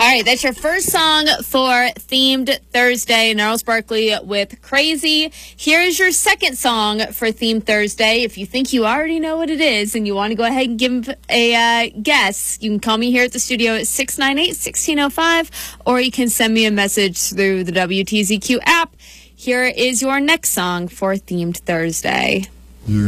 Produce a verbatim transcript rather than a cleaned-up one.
right, that's your first song for Themed Thursday. Gnarls Barkley with Crazy. Here's your second song for Themed Thursday. If you think you already know what it is and you want to go ahead and give a uh, guess, you can call me here at the studio at six nine eight, one six zero five, or you can send me a message through the W T Z Q app. Here is your next song for Themed Thursday.